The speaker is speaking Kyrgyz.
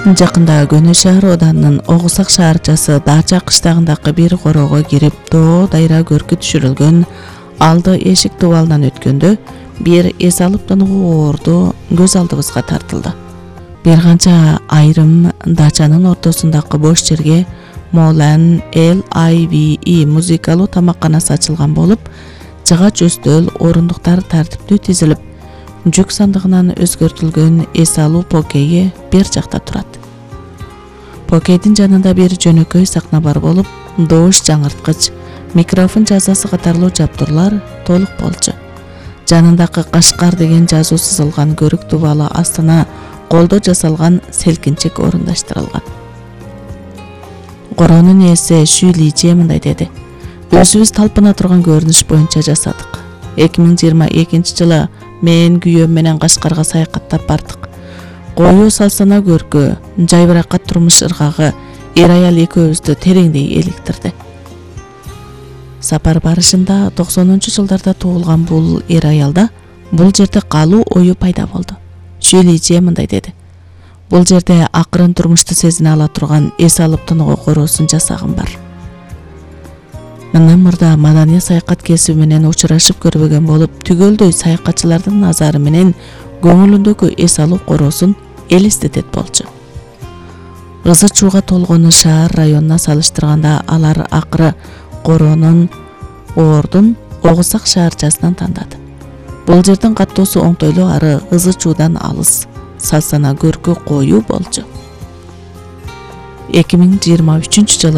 Жакында Көнө шаар оданынын Огусак шаарчасы Дача кыштагындагы бир короого кирип доо дайра көркү түшүрүлгөн алды эшик дубалынан өткөндө бир эс алып тонугу оорду көз алдыбызга тартылды. Бир канча айрым дачанын ортосундагы бош жерге Молан LIVE музыкалуу тамакканасы ачылган болуп, жыгач өстөл, орундуктар тартиптүү тизилип, жүк сандыгынан өзгөртүлгөн эс алуу покейи бир жакта турат. Покейдин жанында бир жөнөкөй сакна бар болуп, добуш жаңырткыч, микрофон жазасы катарлуу жабдуулар толук болчу. Жанындагы Кашкар деген жазуу сызылган көрүк дубалы астына колдо жасалган селкинчек орундаштырылган. Коронун ээси Шүлийже мындай деди: "Өзүбүз талпына турган көрүнүш боюнча жасадык. 2022 мен күйөөм менен Кашкарга саякаттап бардык. Коюу салсана көркү, жайбыракат турмуш ыргагы эр аял экөөбүздү тереңдей эликтирди." Сапар барышында 90-жылдарда туулган бул эр аялда бул жерде калуу ою пайда болду. Шүлийже мындай деди: "Бул жерде акырын турмушту сезине ала турган эс алып тонугу короосун жасагым бар. Мындан мурда маданий саякат кесиби менен учурашып көрбөгөн болуп, түгөлдөй саякатчылардын назары менен көңүлүндөгү эс алуу короосун элестетет болчу. Ызы чууга толгону шаар районуна салыштырганда алар акыры коронун оордун Огусак шаарчасынан тандады. Бул жердин каттоосу оңтойлуу ары ызы чуудан алыс, салсана көркү коюу болчу. 2023 жылы